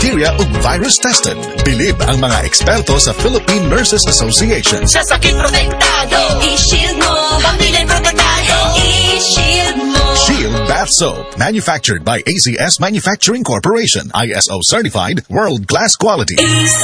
bacteria ug virus tested. Bilib ang mga eksperto sa Philippine Nurses Association. Sa sakit protektado, i-shield mo. Pamilya protektado, i-shield mo. Shield Bath Soap, manufactured by ACS Manufacturing Corporation, ISO certified, world-class quality.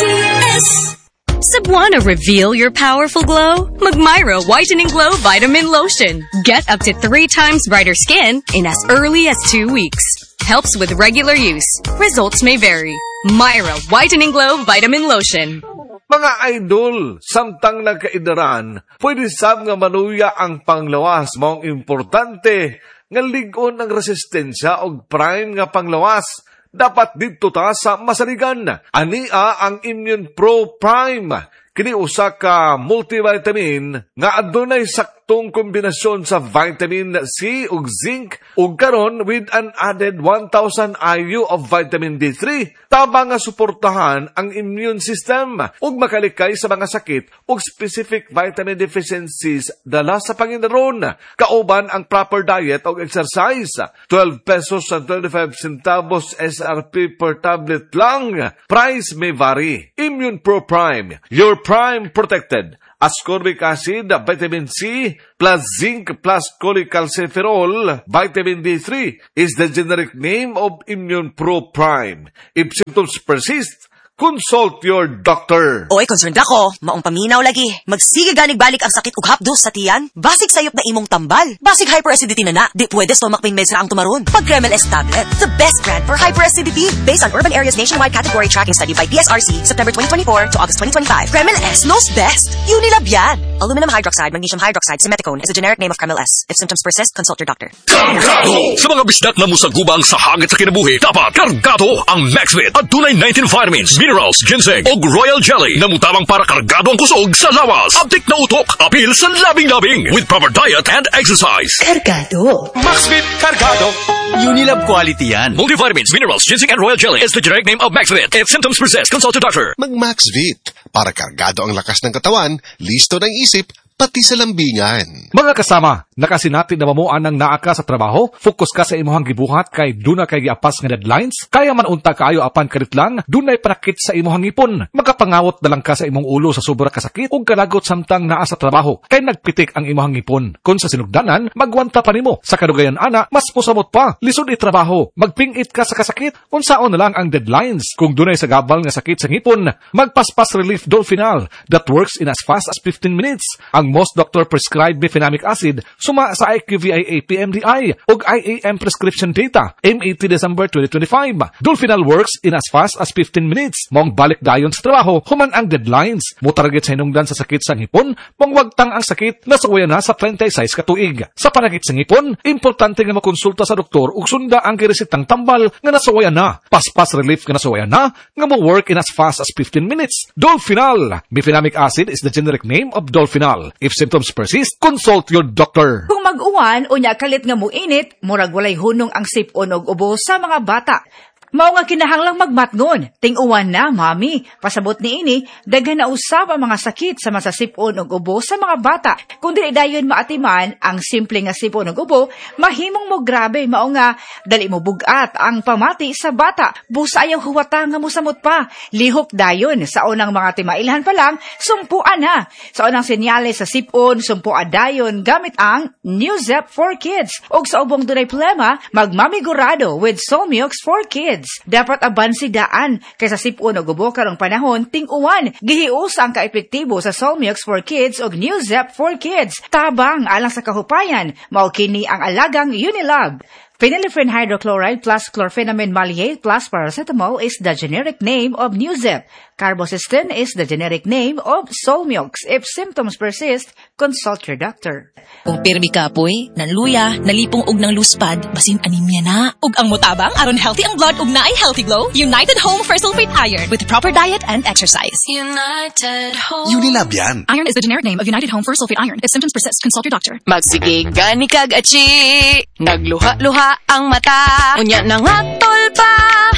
ACS. Cebuana, reveal your powerful glow? Magmyra Whitening Glow Vitamin Lotion. Get up to 3 times brighter skin in as early as 2 weeks. Helps with regular use. Results may vary. Myra Whitening Glow Vitamin Lotion. Mga idol, samtang nagkaidaran, pwede sab nga manuya ang panglawas. Maong importante nga ligon ang resistensya o prime nga panglawas. Dapat dito ta sa masaligan. Ania ang Immune Pro Prime. Kini usa ka multivitamin nga adunay saktong kombinasyon sa vitamin C ug zinc ug karon with an added 1,000 IU of vitamin D3 tabang nga suportahan ang immune system ug makalikay sa mga sakit ug specific vitamin deficiencies dala sa Panginoon. Kauban ang proper diet ug exercise. 12 pesos and 25 centavos SRP per tablet lang. Price may vary. Immune Pro Prime, your Prime protected. Ascorbic acid, vitamin C, plus zinc, plus cholecalciferol, vitamin D3 is the generic name of Immune Pro Prime. If symptoms persist, consult your doctor. Oy, concerned ako. Maong paminaw lagi. Magsige ganig balik ang sakit ug hapdos sa tiyan. Basig sayop na imong tambal. Basig hyperacidity na. Di pwede stomach pain meds ra ang tumaron. Pag Kremel S tablet, the best brand for hyperacidity. Based on Urban Areas Nationwide Category Tracking Study by PSRC, September 2024 to August 2025. Kremel S knows best. Unilab yan. Aluminum hydroxide, magnesium hydroxide, simeticone is a generic name of Kremel S. If symptoms persist, consult your doctor. Kargado! Sa mga bisdak na musagubang sa hangit sa kinabuhi, dapat kargado ang Maxvit at tunay 19 vitamins, minerals, ginseng o royal jelly na mutabang para kargado ang kusog sa lawas. Abtik na utok, apil sa labing-labing with proper diet and exercise. Kargado. Maxvit Kargado. Unilab quality yan. Multivitamins, minerals, ginseng and royal jelly is the generic name of Maxvit. If symptoms persist, consult your doctor. Mag-Maxvit para kargado ang lakas ng katawan, listo ng isip, pati sa lambingan. Mga kasama, nakasinati na mamuan ng naaka sa trabaho, focus ka sa imuhang gibuhat kay duna kay giapas nga deadlines, kaya man unta kaayo apan karitlang, dunay panakit sa imuhang ipon. Magapangawot na lang ka sa imong ulo sa sobra kasakit ug kalagot samtang naa sa trabaho, kay nagpitik ang imuhang ipon. Kung sa sinugdanan, magwanta pa nimo. Sa kadugayan ana, mas musamot pa, lisod itrabaho, magpingit ka sa kasakit, unsaon na lang ang deadlines. Kung dunay sa gabal nga sakit sa ngipon, magpaspas relief Dolfinal that works in as fast as 15 minutes. Ang most doctor prescribed mefenamic acid suma sa IQVIA PMDI ug IAM prescription data M18 December 2025. Dolfinal works in as fast as 15 minutes. Mong balik dayon sa trabaho human ang deadlines. Mo target sa hinungdan sa sakit sa ngipon, mong wagtang ang sakit nasuwayan na sa 26 ka tuig. Sa panakit sa ngipon, importante nga makonsulta sa doktor ug sunda ang giresitang tambal nga nasuwayan na. Paspas relief nga nasuwayan na nga mo work in as fast as 15 minutes. Dolfinal. Mefenamic acid is the generic name of Dolfinal. If symptoms persist, consult your doctor. Kung mag-uwan o nya kalit nga muinit, murag walay hunong ang sipon og ubo sa mga bata. Mao nga kinahanglang magmatngon. Ting-uwan na, mami. Pasabot ni ini, daghan na usab ang mga sakit sa masasipon og ubo sa mga bata. Kung dili dayon maatiman ang simple nga sipon og ubo, mahimong mo grabe. Mao nga dali mo bugat ang pamati sa bata. Busa ayaw huwata nga mosamot pa. Lihok dayon sa unang mga timailhan pa lang, sumpuan na. Sa unang senyales sa sipon, sumpuan dayon gamit ang New Zep for Kids. Og sa ubong dunay problema, magmamigurado with Solmiox for Kids. Dapat abansi daan kaysa sipon o gubo karong panahon ting-uwan. Gihius ang kaepektibo sa Solmiox for Kids o New Zep for Kids. Tabang alang sa kahupayan, mao kini ang alagang Unilab. Phenylephrine hydrochloride plus chlorpheniramine maleate plus paracetamol is the generic name of New Zep. Carbocysteine is the generic name of Solmiox. If symptoms persist, consult your doctor. Kung pirmi ka apoy, nanluya, nalipong og ng luspad, basin anemia na. Ug ang mutabang aron healthy ang blood ug naay healthy glow, United Home for Sulfate Iron with proper diet and exercise. United Home. Unilab yan. Iron is the generic name of United Home for Sulfate Iron. If symptoms persist, consult your doctor. Magsige gani kag achi, nagluha-luha ang mata, unya nang hatol pa.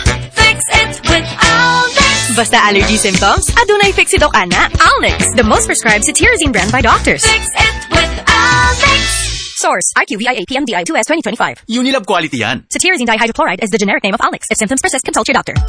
Fix it with Alnex. Basta allergy symptoms, adunay Fixidok ana. Alnex, the most prescribed cetirizine brand by doctors. Fix it with Alnex. Source, IQVIA PMDI 2S 2025. Unilab quality yan. Cetirizine dihydrochloride is the generic name of Alnex. If symptoms persist, consult your doctor.